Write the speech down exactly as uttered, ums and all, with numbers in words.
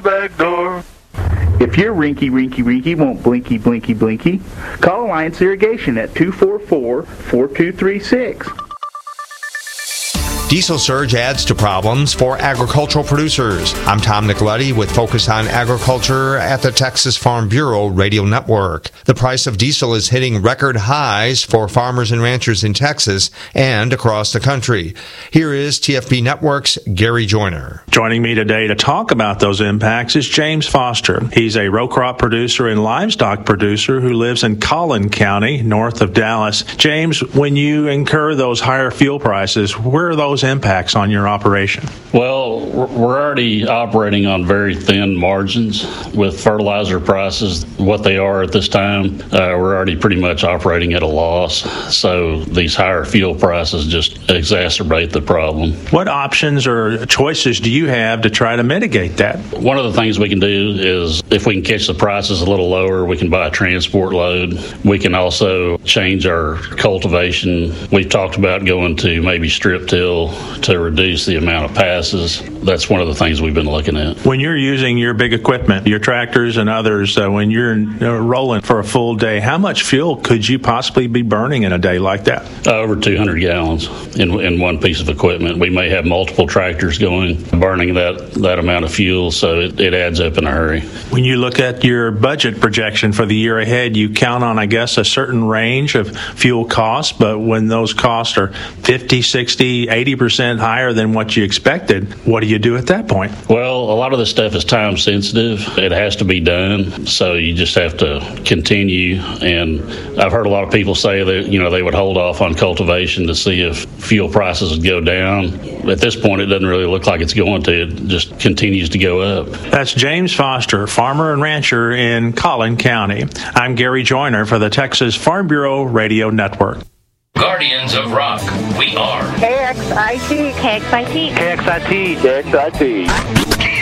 back door. If your rinky rinky rinky won't blinky blinky blinky, call Alliance Irrigation at two four four, four two three six. Diesel surge adds to problems for agricultural producers. I'm Tom Nicoletti with Focus on Agriculture at the Texas Farm Bureau Radio Network. The price of diesel is hitting record highs for farmers and ranchers in Texas and across the country. Here is T F B Network's Gary Joyner. Joining me today to talk about those impacts is James Foster. He's a row crop producer and livestock producer who lives in Collin County, north of Dallas. James, when you incur those higher fuel prices, where are those impacts on your operation? Well, we're already operating on very thin margins with fertilizer prices what they are at this time. Uh, we're already pretty much operating at a loss, so these higher fuel prices just exacerbate the problem. What options or choices do you have to try to mitigate that? One of the things we can do is if we can catch the prices a little lower, we can buy a transport load. We can also change our cultivation. We've talked about going to maybe strip till to reduce the amount of passes. That's one of the things we've been looking at. When you're using your big equipment, your tractors and others, uh, when you're uh, rolling for a full day, how much fuel could you possibly be burning in a day like that? Uh, over two hundred gallons in in one piece of equipment. We may have multiple tractors going, burning that, that amount of fuel, so it, it adds up in a hurry. When you look at your budget projection for the year ahead, you count on, I guess, a certain range of fuel costs, but when those costs are fifty, sixty, eighty percent higher than what you expected, what do you do at that point? Well, a lot of this stuff is time sensitive. It has to be done, so you just have to continue. And I've heard a lot of people say that, you know, they would hold off on cultivation to see if fuel prices would go down. At this point, it doesn't really look like it's going to. It just continues to go up. That's James Foster, farmer and rancher in Collin County. I'm Gary Joyner for the Texas Farm Bureau Radio Network. Guardians of Rock, we are K X I T. K X I T. K X I T. K X I T.